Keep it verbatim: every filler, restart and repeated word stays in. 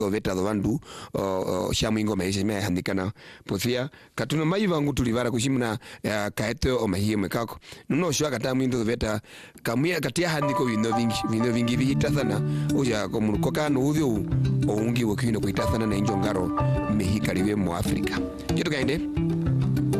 veta dovandu shamu ingo maisha me handikana pothia katuna maivangu tulivara kushimuna kaeto o mahie kako nuno shwa katamu indo veta kamia katia handiko vino vingi vino vingi vihitathana uja komunukoka no udhio o ungi wakino kuhitathana na injongaro mehikariwe mu Afrika. Yeto kainde